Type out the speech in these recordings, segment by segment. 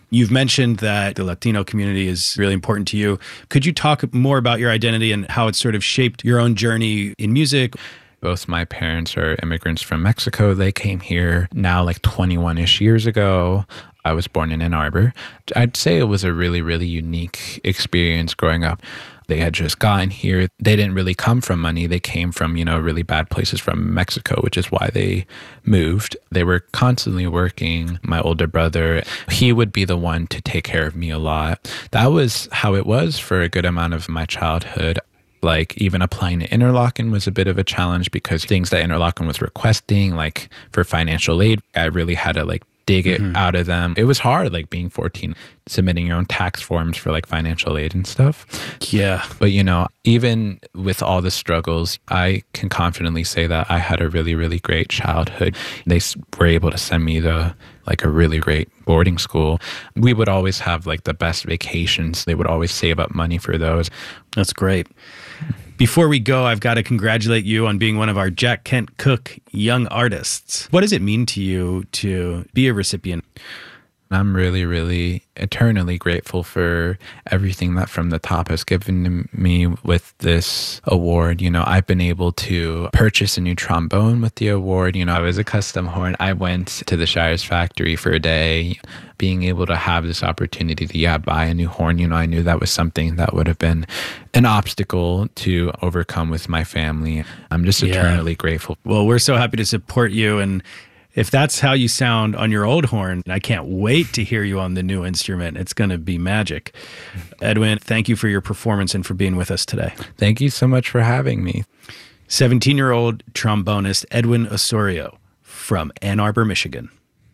You've mentioned that the Latino community is really important to you. Could you talk more about your identity and how it's sort of shaped your own journey in music? Both my parents are immigrants from Mexico. They came here now like 21-ish years ago. I was born in Ann Arbor. I'd say it was a really, really unique experience growing up. They had just gotten here. They didn't really come from money. They came from, really bad places from Mexico, which is why they moved. They were constantly working. My older brother, he would be the one to take care of me a lot. That was how it was for a good amount of my childhood. Like even applying to Interlochen was a bit of a challenge because things that Interlochen was requesting, like for financial aid, I really had to dig it out of them. It was hard, being 14, submitting your own tax forms for financial aid and stuff. Yeah. But, even with all the struggles, I can confidently say that I had a really, really great childhood. They were able to send me to a really great boarding school. We would always have the best vacations. They would always save up money for those. That's great. Before we go, I've got to congratulate you on being one of our Jack Kent Cooke Young Artists. What does it mean to you to be a recipient? I'm really, really eternally grateful for everything that From the Top has given me with this award. I've been able to purchase a new trombone with the award. I was a custom horn. I went to the Shires factory for a day. Being able to have this opportunity to buy a new horn, I knew that was something that would have been an obstacle to overcome with my family. I'm just eternally grateful. Well, we're so happy to support you. And if that's how you sound on your old horn, I can't wait to hear you on the new instrument. It's going to be magic. Edwin, thank you for your performance and for being with us today. Thank you so much for having me. 17-year-old trombonist Edwin Osorio from Ann Arbor, Michigan.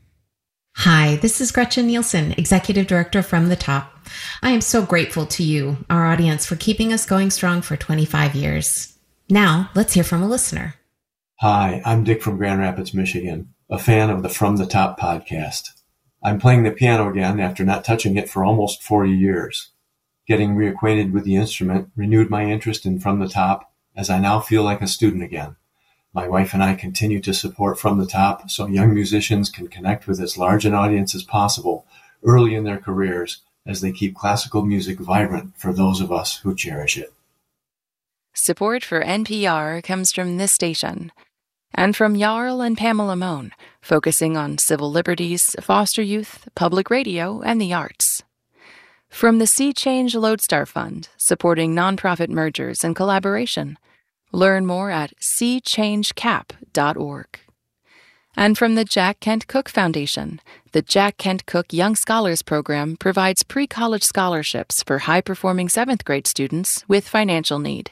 Hi, this is Gretchen Nielsen, Executive Director From the Top. I am so grateful to you, our audience, for keeping us going strong for 25 years. Now, let's hear from a listener. Hi, I'm Dick from Grand Rapids, Michigan, a fan of the From the Top podcast. I'm playing the piano again after not touching it for almost 40 years. Getting reacquainted with the instrument renewed my interest in From the Top, as I now feel like a student again. My wife and I continue to support From the Top so young musicians can connect with as large an audience as possible early in their careers as they keep classical music vibrant for those of us who cherish it. Support for NPR comes from this station and from Jarl and Pamela Mohn, focusing on civil liberties, foster youth, public radio, and the arts. From the Sea Change Lodestar Fund, supporting nonprofit mergers and collaboration. Learn more at seachangecap.org. And from the Jack Kent Cooke Foundation, the Jack Kent Cooke Young Scholars Program provides pre-college scholarships for high-performing 7th grade students with financial need.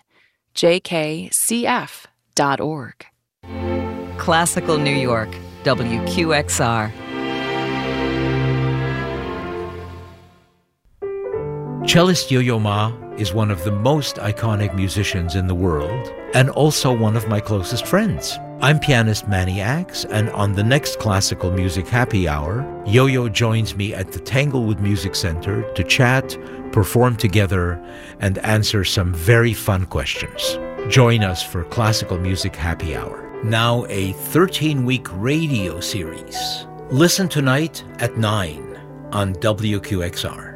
jkcf.org. Classical New York, WQXR. Cellist Yo-Yo Ma is one of the most iconic musicians in the world and also one of my closest friends. I'm pianist Manny Axe, and on the next Classical Music Happy Hour, Yo-Yo joins me at the Tanglewood Music Center to chat, perform together, and answer some very fun questions. Join us for Classical Music Happy Hour, now a 13-week radio series. Listen tonight at 9 on WQXR.